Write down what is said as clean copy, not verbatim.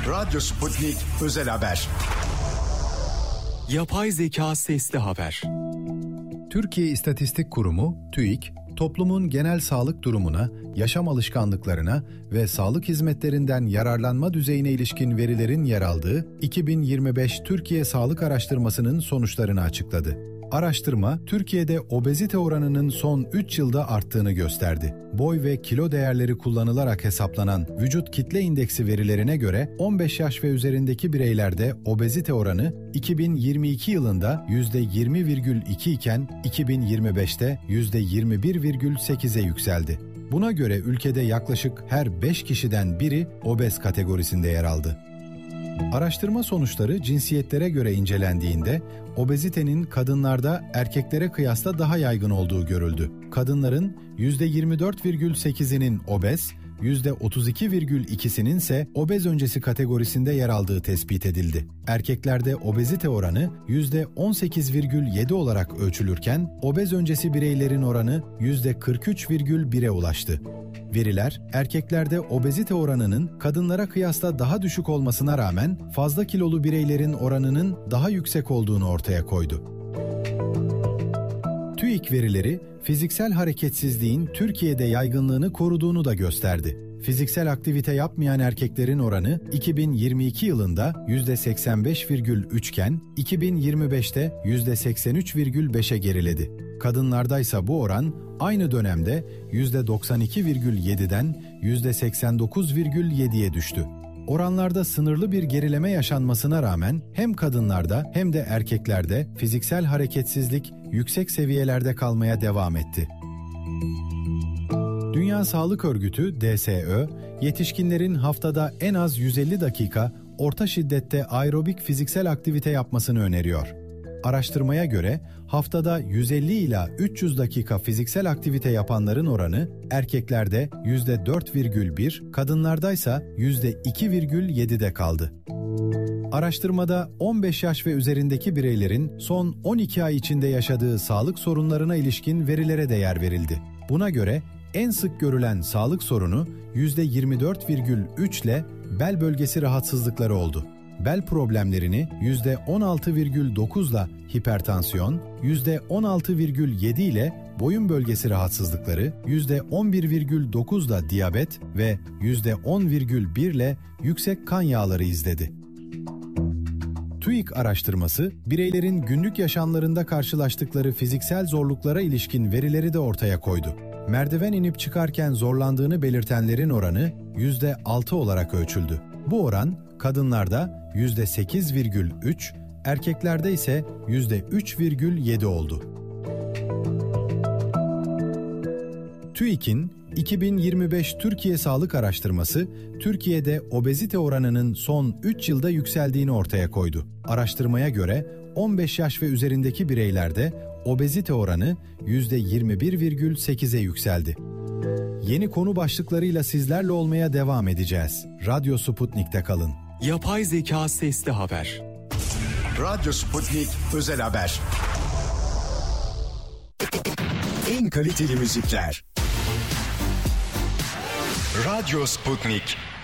Radyo Sputnik Özel Haber. Yapay zeka sesli haber. Türkiye İstatistik Kurumu, TÜİK, toplumun genel sağlık durumuna, yaşam alışkanlıklarına ve sağlık hizmetlerinden yararlanma düzeyine ilişkin verilerin yer aldığı 2025 Türkiye Sağlık Araştırması'nın sonuçlarını açıkladı. Araştırma, Türkiye'de obezite oranının son 3 yılda arttığını gösterdi. Boy ve kilo değerleri kullanılarak hesaplanan vücut kitle indeksi verilerine göre 15 yaş ve üzerindeki bireylerde obezite oranı 2022 yılında %20,2 iken 2025'te %21,8'e yükseldi. Buna göre ülkede yaklaşık her 5 kişiden biri obez kategorisinde yer aldı. Araştırma sonuçları cinsiyetlere göre incelendiğinde obezitenin kadınlarda erkeklere kıyasla daha yaygın olduğu görüldü. Kadınların %24,8'inin obez, %32,2'sinin ise obez öncesi kategorisinde yer aldığı tespit edildi. Erkeklerde obezite oranı %18,7 olarak ölçülürken obez öncesi bireylerin oranı %43,1'e ulaştı. Veriler, erkeklerde obezite oranının kadınlara kıyasla daha düşük olmasına rağmen fazla kilolu bireylerin oranının daha yüksek olduğunu ortaya koydu. TÜİK verileri, fiziksel hareketsizliğin Türkiye'de yaygınlığını koruduğunu da gösterdi. Fiziksel aktivite yapmayan erkeklerin oranı 2022 yılında %85,3 iken 2025'te %83,5'e geriledi. Kadınlardaysa bu oran aynı dönemde %92,7'den %89,7'ye düştü. Oranlarda sınırlı bir gerileme yaşanmasına rağmen hem kadınlarda hem de erkeklerde fiziksel hareketsizlik yüksek seviyelerde kalmaya devam etti. Dünya Sağlık Örgütü DSÖ, yetişkinlerin haftada en az 150 dakika orta şiddette aerobik fiziksel aktivite yapmasını öneriyor. Araştırmaya göre haftada 150 ila 300 dakika fiziksel aktivite yapanların oranı erkeklerde %4,1, kadınlardaysa %2,7'de kaldı. Araştırmada 15 yaş ve üzerindeki bireylerin son 12 ay içinde yaşadığı sağlık sorunlarına ilişkin verilere de yer verildi. Buna göre en sık görülen sağlık sorunu %24,3 ile bel bölgesi rahatsızlıkları oldu. Bel problemlerini %16,9 ile hipertansiyon, %16,7 ile boyun bölgesi rahatsızlıkları, %11,9 ile diyabet ve %10,1 ile yüksek kan yağları izledi. TÜİK araştırması, bireylerin günlük yaşamlarında karşılaştıkları fiziksel zorluklara ilişkin verileri de ortaya koydu. Merdiven inip çıkarken zorlandığını belirtenlerin oranı %6 olarak ölçüldü. Bu oran kadınlarda %8,3, erkeklerde ise %3,7 oldu. TÜİK'in 2025 Türkiye Sağlık Araştırması, Türkiye'de obezite oranının son 3 yılda yükseldiğini ortaya koydu. Araştırmaya göre 15 yaş ve üzerindeki bireylerde obezite oranı %21,8'e yükseldi. Yeni konu başlıklarıyla sizlerle olmaya devam edeceğiz. Radyo Sputnik'te kalın. Yapay zeka sesli haber. Radyo Sputnik Özel Haber. En kaliteli müzikler. Radyo Sputnik.